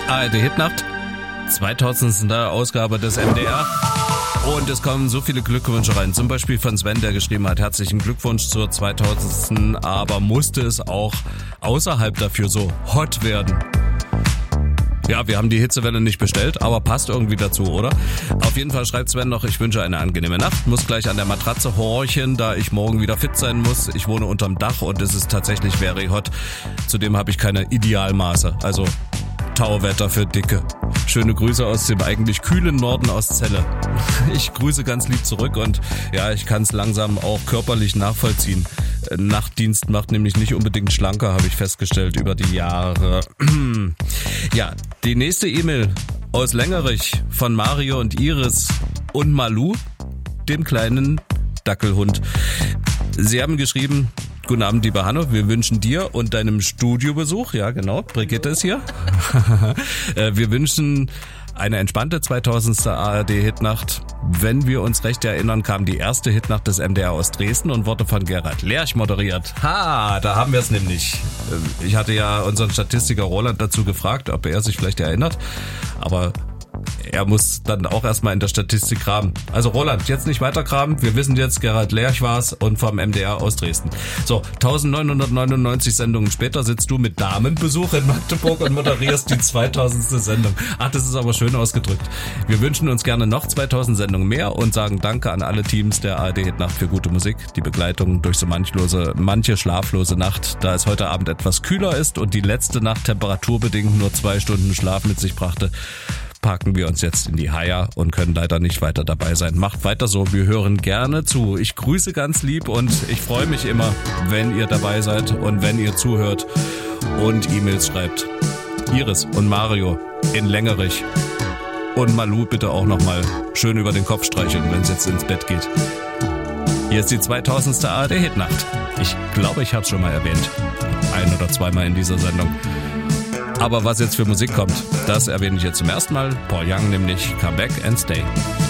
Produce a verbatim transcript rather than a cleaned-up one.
A R D Hitnacht, zweitausendste Ausgabe des M D R. Und es kommen so viele Glückwünsche rein. Zum Beispiel von Sven, der geschrieben hat, herzlichen Glückwunsch zur zweitausendsten Aber musste es auch außerhalb dafür so hot werden? Ja, wir haben die Hitzewelle nicht bestellt, aber passt irgendwie dazu, oder? Auf jeden Fall schreibt Sven noch, ich wünsche eine angenehme Nacht, muss gleich an der Matratze horchen, da ich morgen wieder fit sein muss. Ich wohne unterm Dach und es ist tatsächlich very hot. Zudem habe ich keine Idealmaße, also Tauwetter für Dicke. Schöne Grüße aus dem eigentlich kühlen Norden aus Celle. Ich grüße ganz lieb zurück und ja, ich kann es langsam auch körperlich nachvollziehen. Nachtdienst macht nämlich nicht unbedingt schlanker, habe ich festgestellt über die Jahre. Ja, die nächste E-Mail aus Längerich von Mario und Iris und Malu, dem kleinen Dackelhund. Sie haben geschrieben: Guten Abend, lieber Hanno, wir wünschen dir und deinem Studiobesuch, ja genau, Brigitte ist hier, wir wünschen eine entspannte zweitausendste A R D Hitnacht. Wenn wir uns recht erinnern, kam die erste Hitnacht des M D R aus Dresden und wurde von Gerhard Lerch moderiert. Ha, da haben wir es nämlich. Ich hatte ja unseren Statistiker Roland dazu gefragt, ob er sich vielleicht erinnert, aber er muss dann auch erstmal in der Statistik kramen. Also Roland, jetzt nicht weiter kramen. Wir wissen jetzt, Gerhard Lerch war's und vom M D R aus Dresden. So, neunzehnhundertneunundneunzig Sendungen später sitzt du mit Damenbesuch in Magdeburg und moderierst die zweitausendste Sendung. Ach, das ist aber schön ausgedrückt. Wir wünschen uns gerne noch zweitausend Sendungen mehr und sagen Danke an alle Teams der A R D Hitnacht für gute Musik, die Begleitung durch so manchlose, manche schlaflose Nacht, da es heute Abend etwas kühler ist und die letzte Nacht temperaturbedingt nur zwei Stunden Schlaf mit sich brachte, packen wir uns jetzt in die Haia und können leider nicht weiter dabei sein. Macht weiter so, wir hören gerne zu. Ich grüße ganz lieb und ich freue mich immer, wenn ihr dabei seid und wenn ihr zuhört und E-Mails schreibt. Iris und Mario in Längerich und Malu bitte auch nochmal schön über den Kopf streicheln, wenn es jetzt ins Bett geht. Hier ist die zweitausendste A R D Hitnacht. Ich glaube, ich habe es schon mal erwähnt. Ein oder zweimal in dieser Sendung. Aber was jetzt für Musik kommt, das erwähne ich jetzt zum ersten Mal. Paul Young nämlich, Come Back and Stay.